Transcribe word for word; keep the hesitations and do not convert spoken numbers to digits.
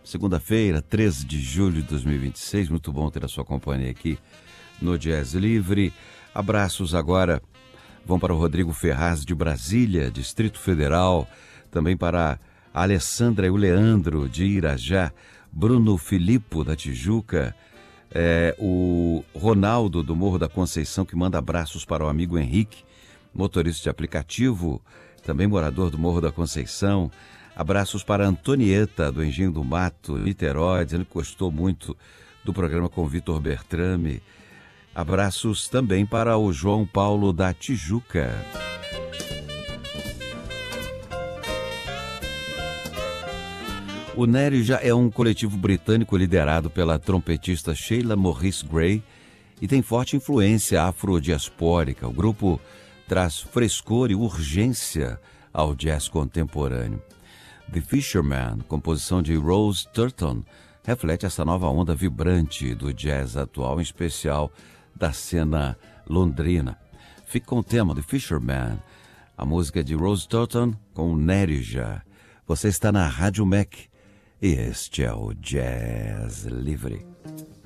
segunda-feira, treze de julho de dois mil e vinte e seis. Muito bom ter a sua companhia aqui no Jazz Livre. Abraços agora vão para o Rodrigo Ferraz de Brasília, Distrito Federal. Também para a Alessandra e o Leandro de Irajá, Bruno Filippo da Tijuca, é, o Ronaldo do Morro da Conceição, que manda abraços para o amigo Henrique, motorista de aplicativo, também morador do Morro da Conceição. Abraços para a Antonieta do Engenho do Mato, Niterói, dizendo que gostou muito do programa com Vitor Bertrame. Abraços também para o João Paulo da Tijuca. O Nery já é um coletivo britânico liderado pela trompetista Sheila Morris Gray e tem forte influência afrodiaspórica. O grupo traz frescor e urgência ao jazz contemporâneo. The Fisherman, composição de Rose Turton, reflete essa nova onda vibrante do jazz atual, em especial da cena londrina. Fique com o tema The Fisherman, a música de Rose Turton com Nerija. Você está na Rádio Mac e este é o Jazz Livre.